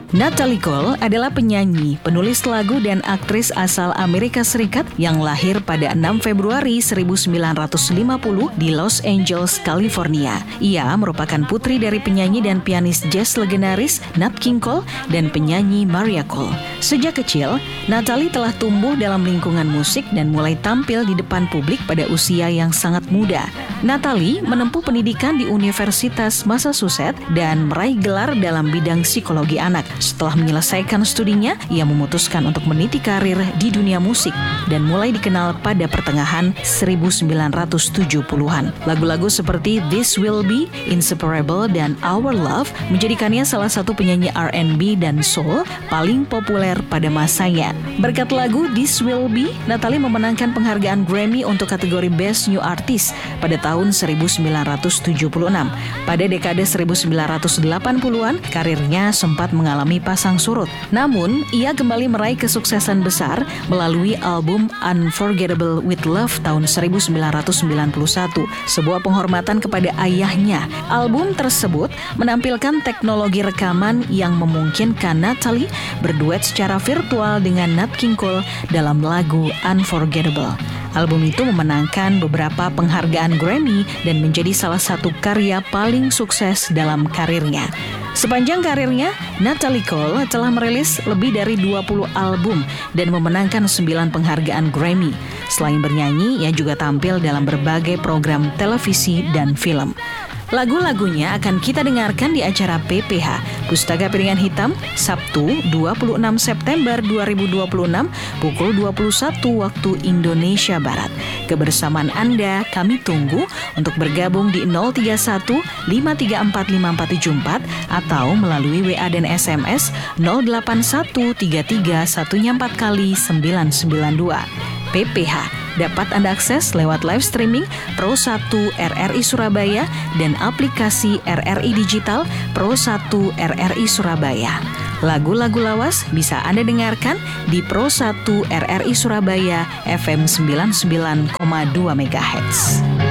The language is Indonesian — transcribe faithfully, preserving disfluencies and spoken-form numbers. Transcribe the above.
Natalie Cole adalah penyanyi, penulis lagu dan aktris asal Amerika Serikat yang lahir pada enam Februari seribu sembilan ratus lima puluh di Los Angeles, California. Ia merupakan putri dari penyanyi dan pianis jazz legendaris Nat King Cole dan penyanyi Mariah Cole. Sejak kecil, Natalie telah tumbuh dalam lingkungan musik dan mulai tampil di depan publik pada usia yang sangat muda. Natalie menempuh pendidikan di Universitas Massachusetts dan meraih gelar dalam bidang psikologi anak. Setelah menyelesaikan studinya, ia memutuskan untuk meniti karir di dunia musik dan mulai dikenal pada pertengahan seribu sembilan ratus tujuh puluhan. Lagu-lagu seperti This Will Be, Inseparable, dan Our Love menjadikannya salah satu penyanyi R and B dan soul paling populer pada masanya. Berkat lagu This Will Be, Natalie memenangkan penghargaan Grammy untuk kategori Best New Artist pada tahun seribu sembilan ratus tujuh puluh enam. Pada dekade seribu sembilan ratus delapan puluhan, karirnya sempat mengalami pasang surut. Namun, ia kembali meraih kesuksesan besar melalui album Unforgettable with Love tahun seribu sembilan ratus sembilan puluh satu, sebuah penghormatan kepada ayahnya. Album tersebut menampilkan teknologi rekaman yang memungkinkan Natalie berduet secara virtual dengan Nat King Cole dalam lagu Unforgettable. Album itu memenangkan beberapa penghargaan Grammy dan menjadi salah satu karya paling sukses dalam karirnya. Sepanjang karirnya, Natalie Cole telah merilis lebih dari dua puluh album dan memenangkan sembilan penghargaan Grammy. Selain bernyanyi, ia juga tampil dalam berbagai program televisi dan film. Lagu-lagunya akan kita dengarkan di acara P P H, Pustaka Piringan Hitam, Sabtu dua puluh enam September dua ribu dua puluh enam, pukul dua puluh satu waktu Indonesia Barat. Kebersamaan Anda kami tunggu untuk bergabung di nol tiga satu lima tiga empat lima empat tujuh empat atau melalui W A dan S M S nol delapan satu tiga tiga satu empat kali sembilan sembilan dua. P P H dapat Anda akses lewat live streaming Pro satu R R I Surabaya dan aplikasi R R I Digital Pro satu R R I Surabaya. Lagu-lagu lawas bisa Anda dengarkan di Pro satu R R I Surabaya F M sembilan puluh sembilan koma dua MHz.